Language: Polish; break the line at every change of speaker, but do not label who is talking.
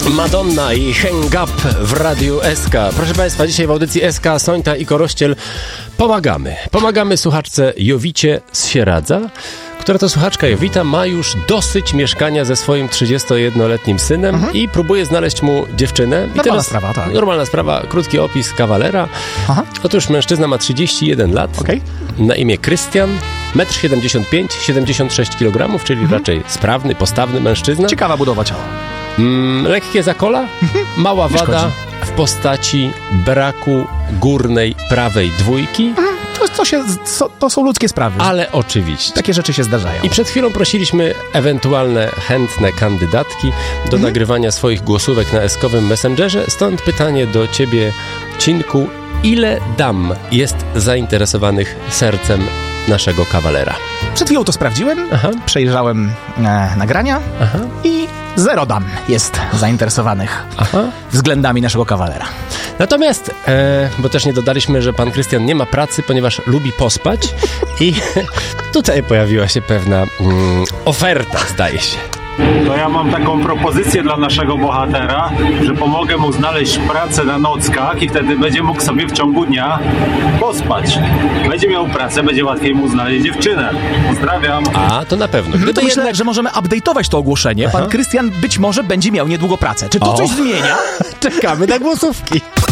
Madonna i Hang Up w Radiu SK. Proszę Państwa, dzisiaj w audycji SK Sońta i Korościel pomagamy słuchaczce Jowicie z Sieradza, która to słuchaczka Jowita ma już dosyć mieszkania ze swoim 31-letnim synem i próbuje znaleźć mu dziewczynę. Normalna sprawa, krótki opis kawalera. Otóż mężczyzna ma 31 lat, na imię Krystian, 1,75 m, 76 kg, czyli raczej sprawny, postawny mężczyzna.
Ciekawa budowa ciała.
Lekkie zakola, mała wada w postaci braku górnej prawej dwójki.
To są ludzkie sprawy.
Ale oczywiście.
Takie rzeczy się zdarzają.
I przed chwilą prosiliśmy ewentualne chętne kandydatki do nagrywania swoich głosówek na eskowym Messengerze. Stąd pytanie do ciebie, Cinku. Ile dam jest zainteresowanych sercem naszego kawalera?
Przed chwilą to sprawdziłem, przejrzałem nagrania i 0 dam jest zainteresowanych względami naszego kawalera.
Natomiast, bo też nie dodaliśmy, że pan Krystian nie ma pracy, ponieważ lubi pospać i tutaj pojawiła się pewna oferta, zdaje się.
To ja mam taką propozycję dla naszego bohatera, że pomogę mu znaleźć pracę na nockach i wtedy będzie mógł sobie w ciągu dnia pospać. Będzie miał pracę, będzie łatwiej mu znaleźć dziewczynę. Pozdrawiam.
A, to na pewno.
To myślę, że możemy update'ować to ogłoszenie. Pan Krystian być może będzie miał niedługo pracę. Czy to coś zmienia?
Czekamy na głosówki.